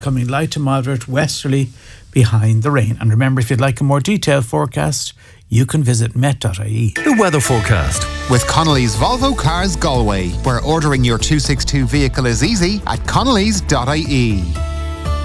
coming light to moderate westerly behind the rain. And remember, if you'd like a more detailed forecast, you can visit met.ie. The weather forecast with Connolly's Volvo Cars Galway, where ordering your 262 vehicle is easy at connellys.ie.